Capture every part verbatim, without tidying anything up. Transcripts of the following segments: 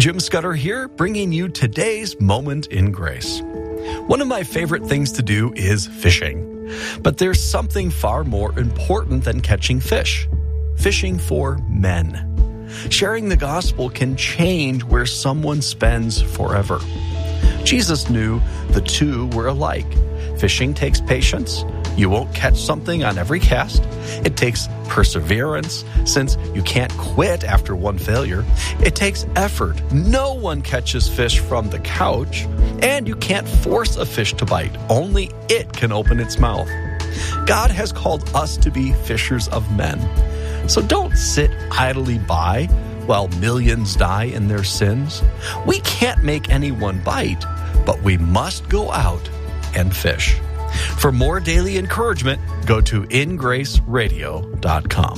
Jim Scudder here, bringing you today's Moment in Grace. One of my favorite things to do is fishing. But there's something far more important than catching fish. Fishing for men. Sharing the gospel can change where someone spends forever. Jesus knew the two were alike. Fishing takes patience. You won't catch something on every cast. It takes perseverance, since you can't quit after one failure. It takes effort. No one catches fish from the couch, and you can't force a fish to bite. Only it can open its mouth. God has called us to be fishers of men. So don't sit idly by while millions die in their sins. We can't make anyone bite, but we must go out and fish. For more daily encouragement, go to in grace radio dot com.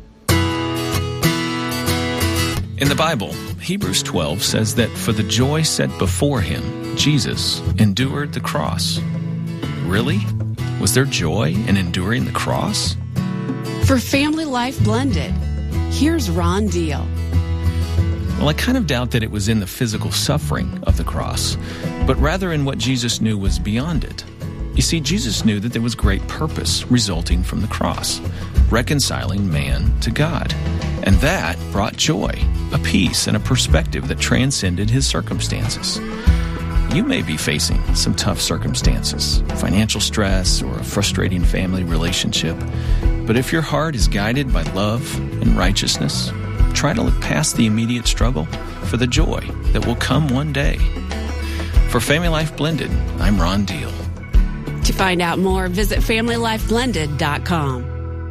In the Bible, Hebrews twelve says that for the joy set before him, Jesus endured the cross. Really? Was there joy in enduring the cross? For Family Life Blended, here's Ron Deal. Well, I kind of doubt that it was in the physical suffering of the cross, but rather in what Jesus knew was beyond it. You see, Jesus knew that there was great purpose resulting from the cross, reconciling man to God. And that brought joy, a peace, and a perspective that transcended his circumstances. You may be facing some tough circumstances, financial stress or a frustrating family relationship. But if your heart is guided by love and righteousness, try to look past the immediate struggle for the joy that will come one day. For Family Life Blended, I'm Ron Deal. To find out more, visit family life blended dot com.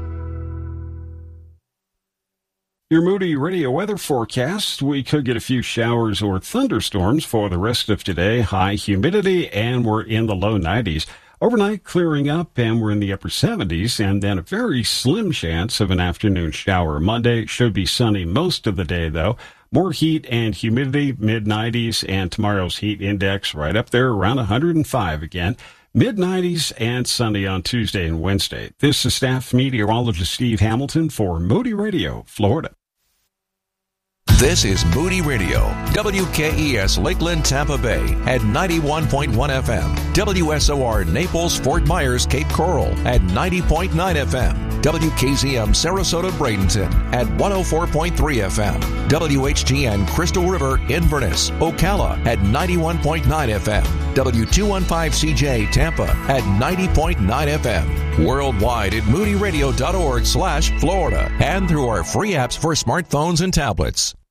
Your Moody Radio weather forecast. We could get a few showers or thunderstorms for the rest of today. High humidity, and we're in the low nineties. Overnight clearing up, and we're in the upper seventies, and then a very slim chance of an afternoon shower. Monday should be sunny most of the day, though. More heat and humidity, mid nineties, and tomorrow's heat index right up there around one hundred five again. mid nineties and sunny on Tuesday and Wednesday. This is staff meteorologist Steve Hamilton for Moody Radio, Florida. This is Moody Radio, W K E S Lakeland, Tampa Bay at ninety-one point one F M, W S O R Naples, Fort Myers, Cape Coral at ninety point nine F M, W K Z M Sarasota, Bradenton at one oh four point three F M, W H G N Crystal River, Inverness, Ocala at ninety-one point nine F M, W two fifteen C J Tampa at ninety point nine F M, worldwide at moody radio dot org slash Florida, and through our free apps for smartphones and tablets.